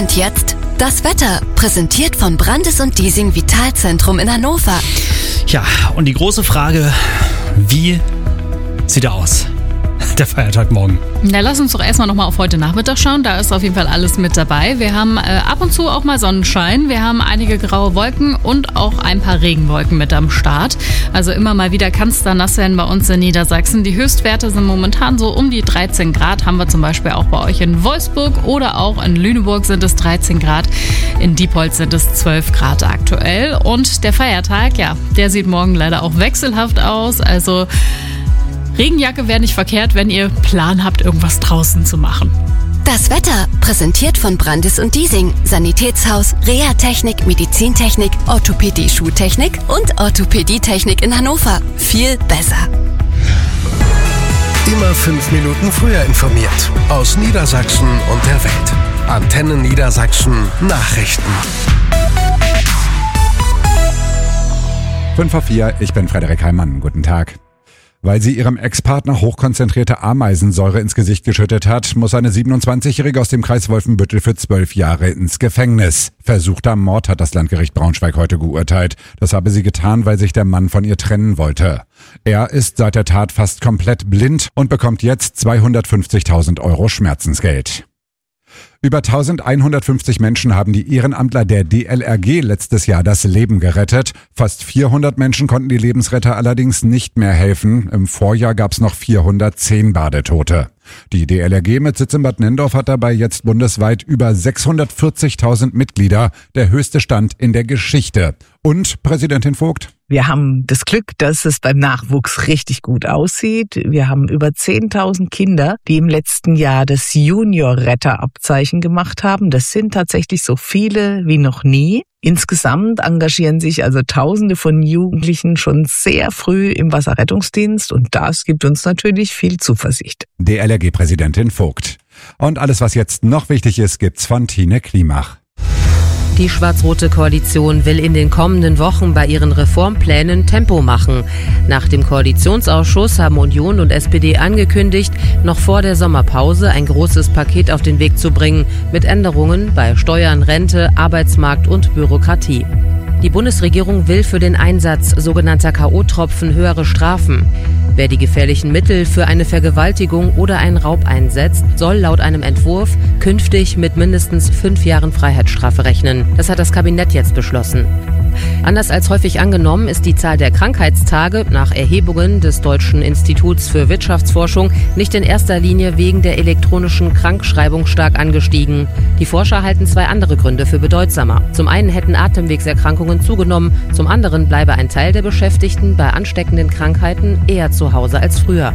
Und jetzt das Wetter, präsentiert von Brandis und Diesing Vitalzentrum in Hannover. Ja, und die große Frage, wie sieht er aus? Der Feiertag morgen. Na, lass uns doch erstmal nochmal auf heute Nachmittag schauen. Da ist auf jeden Fall alles mit dabei. Wir haben ab und zu auch mal Sonnenschein. Wir haben einige graue Wolken und auch ein paar Regenwolken mit am Start. Also immer mal wieder kann es da nass werden bei uns in Niedersachsen. Die Höchstwerte sind momentan so um die 13 Grad. Haben wir zum Beispiel auch bei euch in Wolfsburg oder auch in Lüneburg sind es 13 Grad. In Diepholz sind es 12 Grad aktuell. Und der Feiertag, ja, der sieht morgen leider auch wechselhaft aus. Also Regenjacke wäre nicht verkehrt, wenn ihr Plan habt, irgendwas draußen zu machen. Das Wetter, präsentiert von Brandis und Diesing, Sanitätshaus, Reha-Technik, Medizintechnik, Orthopädie, Schuhtechnik und Orthopädietechnik in Hannover. Viel besser. Immer 5 Minuten früher informiert. Aus Niedersachsen und der Welt. Antenne Niedersachsen Nachrichten. 5:04, ich bin Frederik Heimann. Guten Tag. Weil sie ihrem Ex-Partner hochkonzentrierte Ameisensäure ins Gesicht geschüttet hat, muss eine 27-Jährige aus dem Kreis Wolfenbüttel für 12 Jahre ins Gefängnis. Versuchter Mord hat das Landgericht Braunschweig heute geurteilt. Das habe sie getan, weil sich der Mann von ihr trennen wollte. Er ist seit der Tat fast komplett blind und bekommt jetzt 250.000 Euro Schmerzensgeld. Über 1150 Menschen haben die Ehrenamtler der DLRG letztes Jahr das Leben gerettet. Fast 400 Menschen konnten die Lebensretter allerdings nicht mehr helfen. Im Vorjahr gab es noch 410 Badetote. Die DLRG mit Sitz in Bad Nenndorf hat dabei jetzt bundesweit über 640.000 Mitglieder, der höchste Stand in der Geschichte. Und Präsidentin Vogt? Wir haben das Glück, dass es beim Nachwuchs richtig gut aussieht. Wir haben über 10.000 Kinder, die im letzten Jahr das Junior-Retter-Abzeichen gemacht haben. Das sind tatsächlich so viele wie noch nie. Insgesamt engagieren sich also Tausende von Jugendlichen schon sehr früh im Wasserrettungsdienst und das gibt uns natürlich viel Zuversicht. DLRG-Präsidentin Vogt. Und alles, was jetzt noch wichtig ist, gibt's von Tine Klimach. Die schwarz-rote Koalition will in den kommenden Wochen bei ihren Reformplänen Tempo machen. Nach dem Koalitionsausschuss haben Union und SPD angekündigt, noch vor der Sommerpause ein großes Paket auf den Weg zu bringen mit Änderungen bei Steuern, Rente, Arbeitsmarkt und Bürokratie. Die Bundesregierung will für den Einsatz sogenannter K.O.-Tropfen höhere Strafen. Wer die gefährlichen Mittel für eine Vergewaltigung oder einen Raub einsetzt, soll laut einem Entwurf künftig mit mindestens 5 Jahren Freiheitsstrafe rechnen. Das hat das Kabinett jetzt beschlossen. Anders als häufig angenommen ist die Zahl der Krankheitstage nach Erhebungen des Deutschen Instituts für Wirtschaftsforschung nicht in erster Linie wegen der elektronischen Krankschreibung stark angestiegen. Die Forscher halten 2 andere Gründe für bedeutsamer. Zum einen hätten Atemwegserkrankungen zugenommen, zum anderen bleibe ein Teil der Beschäftigten bei ansteckenden Krankheiten eher zu Hause als früher.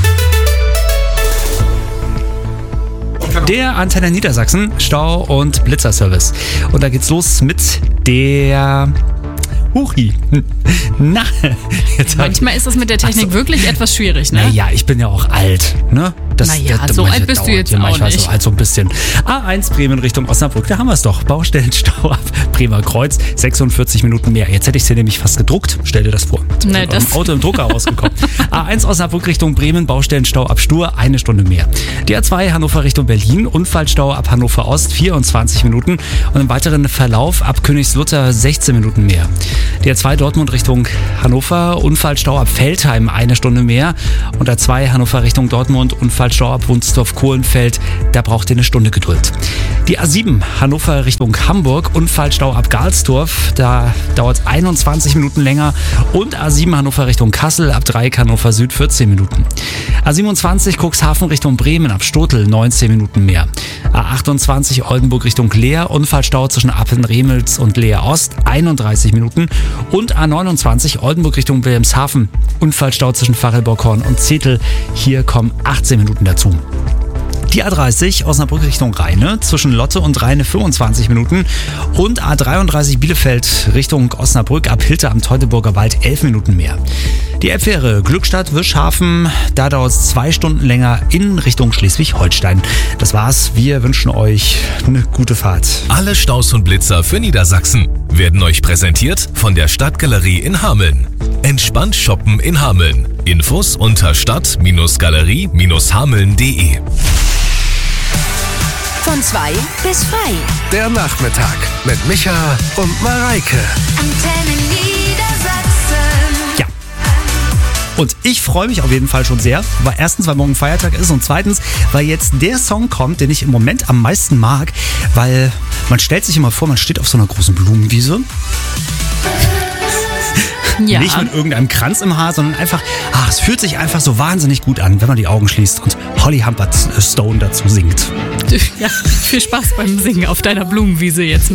Der Antenne Niedersachsen Stau- und Blitzerservice. Und da geht's los mit der Huchi. Na, manchmal ist das mit der Technik wirklich etwas schwierig, ne? Naja, ich bin ja auch alt, ne? So alt bist du jetzt auch nicht. So alt so ein bisschen. A1 Bremen Richtung Osnabrück, da haben wir es doch. Baustellenstau ab Bremer Kreuz, 46 Minuten mehr. Jetzt hätte ich es dir nämlich fast gedruckt. Stell dir das vor. Das Auto im Drucker rausgekommen. A1 Osnabrück Richtung Bremen, Baustellenstau ab Stur, 1 Stunde mehr. Die A2 Hannover Richtung Berlin, Unfallstau ab Hannover Ost, 24 Minuten. Und im weiteren Verlauf ab Königslutter 16 Minuten mehr. Die A2 Dortmund Richtung Hannover, Unfallstau ab Veltheim, 1 Stunde mehr. Und A2 Hannover Richtung Dortmund, Unfallstau ab Wunsdorf-Kohlenfeld, da braucht ihr 1 Stunde Geduld. Die A7 Hannover Richtung Hamburg, Unfallstau ab Galsdorf, da dauert es 21 Minuten länger. Und A7 Hannover Richtung Kassel, ab Dreieck Hannover Süd 14 Minuten. A27 Cuxhaven Richtung Bremen, ab Stotel 19 Minuten mehr. A28 Oldenburg Richtung Leer, Unfallstau zwischen Appen-Remels und Leer Ost, 31 Minuten. Und A29 Oldenburg Richtung Wilhelmshaven, Unfallstau zwischen Fachelborkorn und Zetel, hier kommen 18 Minuten dazu. Die A30 Osnabrück Richtung Rheine, zwischen Lotte und Rheine 25 Minuten. Und A33 Bielefeld Richtung Osnabrück ab Hilter am Teutoburger Wald 11 Minuten mehr. Die Elbfähre Glückstadt-Wischhafen, da dauert es 2 Stunden länger in Richtung Schleswig-Holstein. Das war's. Wir wünschen euch eine gute Fahrt. Alle Staus und Blitzer für Niedersachsen werden euch präsentiert von der Stadtgalerie in Hameln. Entspannt shoppen in Hameln. Infos unter stadt-galerie-hameln.de. Von 2 bis frei. Der Nachmittag mit Micha und Mareike. Antenne Niedersachsen. Ja. Und ich freue mich auf jeden Fall schon sehr, weil erstens, weil morgen Feiertag ist und zweitens, weil jetzt der Song kommt, den ich im Moment am meisten mag, weil man stellt sich immer vor, man steht auf so einer großen Blumenwiese. Ja. Nicht mit irgendeinem Kranz im Haar, sondern einfach, es fühlt sich einfach so wahnsinnig gut an, wenn man die Augen schließt und Holly Humberstone dazu singt. Ja, viel Spaß beim Singen auf deiner Blumenwiese jetzt.